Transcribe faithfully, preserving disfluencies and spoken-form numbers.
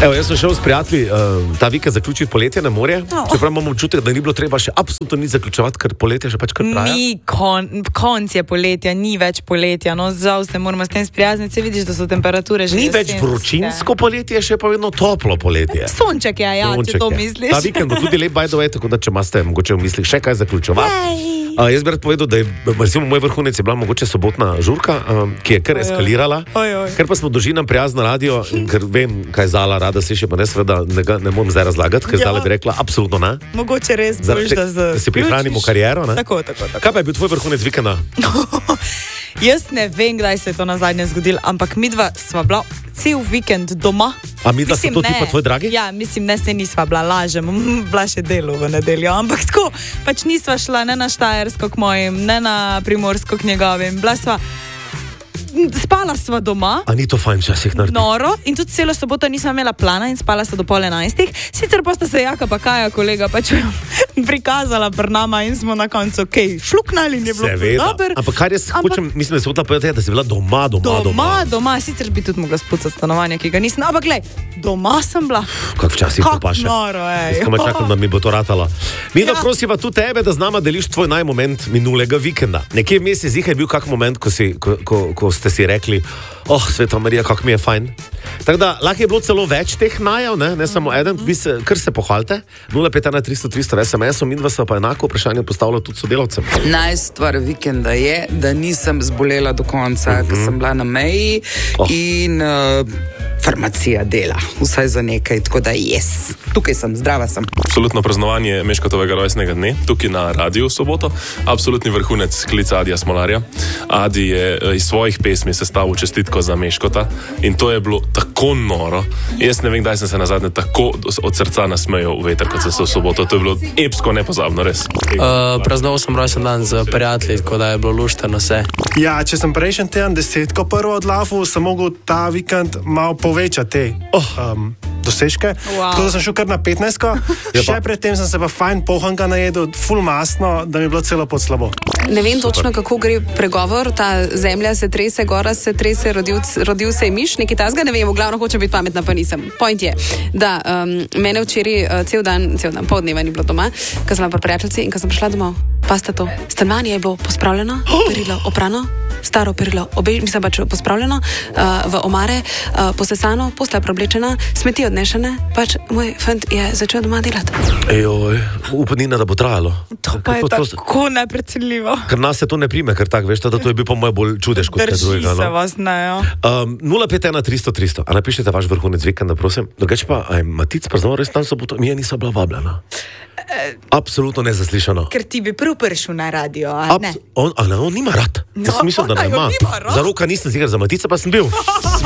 Evo, jaz sem šel s prijatelji uh, ta vikend zaključiti poletje na morje, oh. Čeprav imamo občutek, da ni bilo treba še absolutno nič zaključevati, ker poletje še pač kar traja. Ni kon, konc je poletja, ni več poletja, no žal se moramo s tem sprijazniti, se vidiš, da so temperature že ni več vročinsko poletje, še pa vedno toplo poletje. Sonček je, ja, Sonček če to je. Misliš. Ta vikend bo tudi lep, by the way, tako da če imate mogoče v mislih še kaj zaključevati. Uh, jaz bi rad povedal, da je recimo, moj vrhunec je bila mogoče sobotna žurka, um, ki je kar eskalirala, oj, oj. Ker pa smo družina prijazna radio in ker vem, kaj Zala rada sliši, pa ne seveda ne, ne moram zdaj razlagati, ker ja. Zala bi rekla absolutno ne. Mogoče res boš, da, da si prihranimo kariero, ne? Tako, tako, tako. Kaj pa je bil tvoj vrhunec vikenda? Jaz ne vem, kdaj se je to nazadnje zgodilo, ampak midva sva bila cel vikend doma. A midva so to ti pa tvoj dragi? Ja, mislim, ne se nisva bila, lažem, bila še delo v nedeljo, ampak tako, pač nisva šla ne na Štajersko k mojim, ne na Primorsko k njegovim, bila sva, spala sva doma. A ni to fajn časih narediti? Noro, in tudi celo soboto nisva imela plana in spala se do pol enajstih. Sicer pa sta se Jaka pa Kaja, kolega, pač prikazala pr nama in smo na koncu, okej, okay, šluknali in je bilo dober. Ampak kar jaz ampak, hočem, mislim, da se hotela povedati, da si bila doma, doma, doma. Doma, doma, sicer bi tudi mogla spucati stanovanje, ki ga nisem, ampak glej, doma sem bila. Kak včasih to paše. Kak noro, ej. Skoma čakam, da mi bo to ratalo. Mi da ja. Prosiva tu tebe, da z nama deliš tvoj najmoment minulega vikenda. Nekje v mesec je bil kak moment, ko, si, ko, ko, ko ste si rekli, oh, Sveta Marija, kako mi je fajn. Tako da, lahko je bilo celo več teh najav, ne, ne samo eden, vi se, kar se pohvalite, nula pet ena tristo tristo es em es-om in vas pa enako vprašanje postavlja tudi sodelavcem. Najstvar vikenda je, da nisem zbolela do konca, mm-hmm. ker sem bila na meji oh. in uh, farmacija dela, vsaj za nekaj, tako da yes, tukaj sem, zdrava sem. Absolutno praznovanje Meškotovega rojstnega dne, tukaj na radiju v soboto, absolutni vrhunec klica Adija Smolarja. Adi je iz svojih pesmi sestavil čestitko za Meškota in to je bilo tako noro. Jaz ne vem, kdaj sem se nazadnje tako od srca nasmejal v veter, kot sem se v soboto. To je bilo epsko nepozabno, res. Uh, praznoval sem rojsten dan z prijatelji, tako da je bilo lušteno vse. Ja, če sem prejšnji teden desetko prvo odlafil, sem mogel ta vikend malo povečati te oh. um, dosežke. Wow. Tako da sem šel kar na petnajstko. Še predtem sem se pa fajn pohanka najedel, ful masno, da mi je bilo celo pod slabo. Ne vem točno, kako gre pregovor, ta zemlja se trese, gora se trese, rodil, rodil se je miš, nekaj tazga, ne vem, v glavno hočem biti pametna, pa nisem. Point je, da um, mene včeraj uh, cel dan, cel dan, pol dneva ni bilo doma, ko sem bila pri prijateljici in ko sem prišla domov, pa sta to. Stanovanje je bilo pospravljeno, perilo oprano, staro perilo, obe, mislim pač pospravljeno, uh, v omare, uh, posesano, posla preoblečena, smeti odnešene, pač moj fant je začel doma delati. Ejoj, upanina, da bo trajalo. To pa je to, tako neprecenljivo. Ker nas se to ne prime, ker tak, veš, da to je bil pa moj bolj čudež kot kaj drugega. Drži se vas, ne, jo. Um, nula pet ena tristo tristo, a napišite vaš vrhunec vikenda, prosim. Drugače pa, aj Matic praznoval res tam soboto, mi je nisem bila vabljena. Absolutno nezaslišano. Ker ti bi prv prišel na radio, a Abs- ne? On, a ne, on nima rad. No, Jaz sem mislil, da ne ima. Za roka nisem zigar, za Matica pa sem bil.